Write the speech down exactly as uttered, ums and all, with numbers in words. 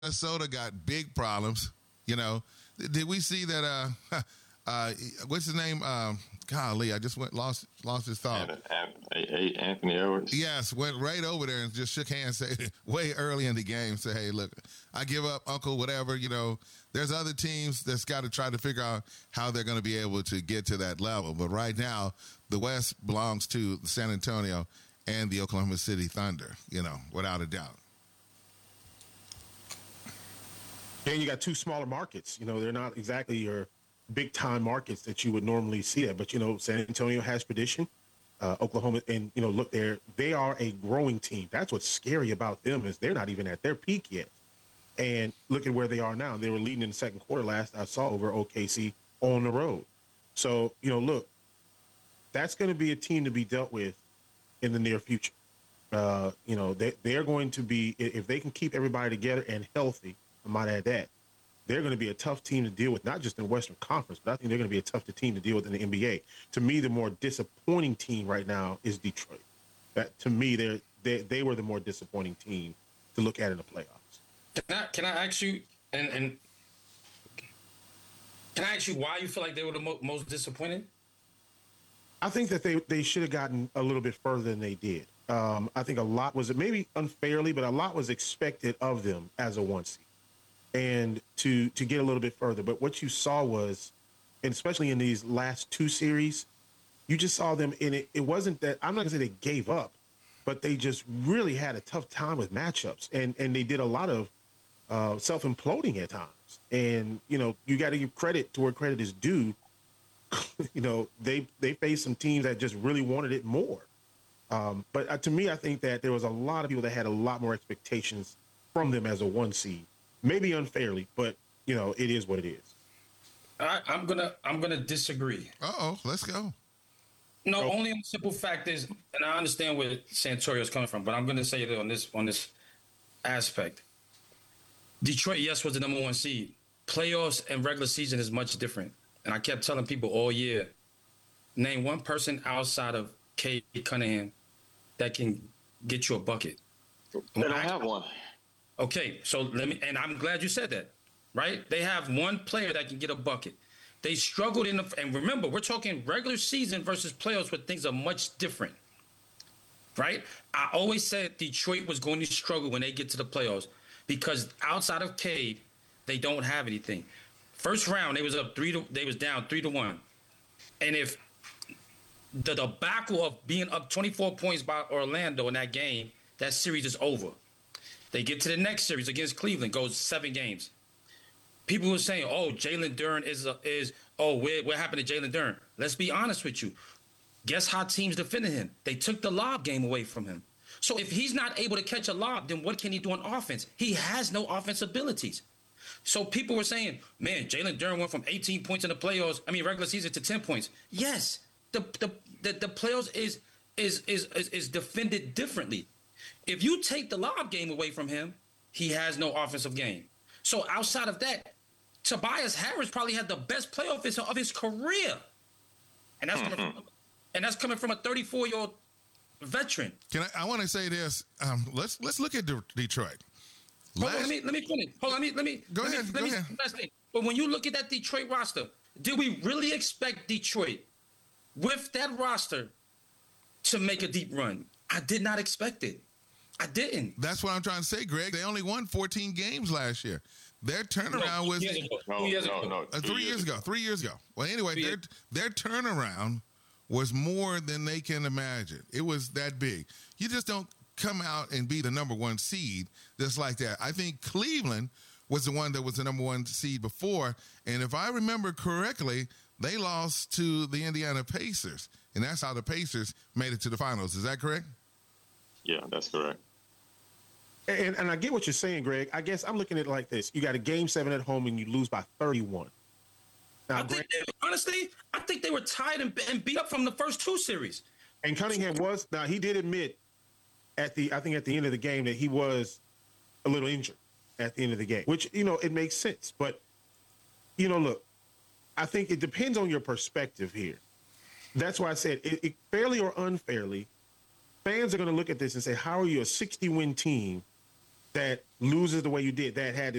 Minnesota got big problems. You know, did we see that? Uh, uh, what's his name? Um, golly, I just went lost lost his thought. Anthony Edwards. Yes, went right over there and just shook hands, say way early in the game, say, "Hey, look, I give up, Uncle, whatever." You know, there's other teams that's got to try to figure out how they're going to be able to get to that level. But right now, the West belongs to San Antonio and the Oklahoma City Thunder. You know, without a doubt. And you got two smaller markets. You know, they're not exactly your big-time markets that you would normally see that. But, you know, San Antonio has tradition. Uh, Oklahoma, and, you know, look, they're, they are a growing team. That's what's scary about them is they're not even at their peak yet. And look at where they are now. They were leading in the second quarter last I saw over O K C on the road. So, you know, look, that's going to be a team to be dealt with in the near future. Uh, you know, they, they're going to be, if they can keep everybody together and healthy, I might add that, they're going to be a tough team to deal with, not just in the Western Conference, but I think they're going to be a tough team to deal with in the N B A. To me, the more disappointing team right now is Detroit. That, to me, they're, they they were the more disappointing team to look at in the playoffs. Can I, can I ask you, and, and can I ask you why you feel like they were the mo- most disappointing? I think that they, they should have gotten a little bit further than they did. Um, I think a lot was, maybe unfairly, but a lot was expected of them as a one seed. And to to get a little bit further. But what you saw was, and especially in these last two series, you just saw them in it. It wasn't that, I'm not going to say they gave up, but they just really had a tough time with matchups. And, and they did a lot of uh, self-imploding at times. And, you know, you got to give credit to where credit is due. you know, they, they faced some teams that just really wanted it more. Um, but uh, to me, I think that there was a lot of people that had a lot more expectations from them as a one seed. Maybe unfairly, but you know it is what it is. I, I'm gonna I'm gonna disagree. Uh oh, let's go. No, oh. Only on the simple fact is, and I understand where Santorio is coming from, but I'm gonna say that on this on this aspect, Detroit, yes, was the number one seed. Playoffs and regular season is much different, and I kept telling people all year, name one person outside of Cade Cunningham that can get you a bucket. They don't I, have one. Okay, so let me, and I'm glad you said that, right? They have one player that can get a bucket. They struggled in the, and remember, we're talking regular season versus playoffs where things are much different, right? I always said Detroit was going to struggle when they get to the playoffs because outside of Cade, they don't have anything. First round, they was up three to, they was down three to one, and if the debacle of being up twenty-four points by Orlando in that game, that series is over. They get to the next series against Cleveland, goes seven games. People were saying, oh, Jalen Duren is, a, is oh, what, what happened to Jalen Duren? Let's be honest with you. Guess how teams defended him? They took the lob game away from him. So if he's not able to catch a lob, then what can he do on offense? He has no offense abilities. So people were saying, man, Jalen Duren went from eighteen points in the playoffs, I mean, regular season to ten points. Yes, the the the, the playoffs is, is, is, is, is defended differently. If you take the lob game away from him, he has no offensive game. So outside of that, Tobias Harris probably had the best playoff of his career, and that's mm-hmm. coming from, and that's coming from a thirty-four-year-old veteran. Can I? I want to say this. Um, let's let's look at De- Detroit. Hold on, let me let me finish. Hold on, let me let me go let ahead. Me, go let ahead. Me, last thing. But when you look at that Detroit roster, did we really expect Detroit with that roster to make a deep run? I did not expect it. I didn't. That's what I'm trying to say, Greg. They only won fourteen games last year. Their turnaround no, was years ago. no, two years no, ago. no, uh, three years ago. ago. Three years ago. Well, anyway, three their years. their turnaround was more than they can imagine. It was that big. You just don't come out and be the number one seed just like that. I think Cleveland was the one that was the number one seed before, and if I remember correctly, they lost to the Indiana Pacers, and that's how the Pacers made it to the finals. Is that correct? Yeah, that's correct. And, and I get what you're saying, Greg. I guess I'm looking at it like this. You got a game seven at home and you lose by thirty-one. Now, I think they, honestly, I think they were tied and, and beat up from the first two series. And Cunningham was, now he did admit at the, I think at the end of the game that he was a little injured at the end of the game, which, you know, it makes sense. But, you know, look, I think it depends on your perspective here. That's why I said it, it fairly or unfairly, fans are going to look at this and say, how are you a sixty-win team that loses the way you did, that had